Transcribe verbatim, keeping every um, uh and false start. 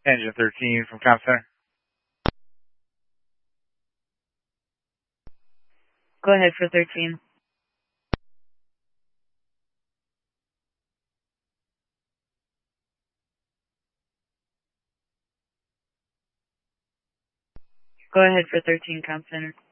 Engine thirteen from Comm Center. Go ahead for thirteen. Go ahead for thirteen, Comm Center.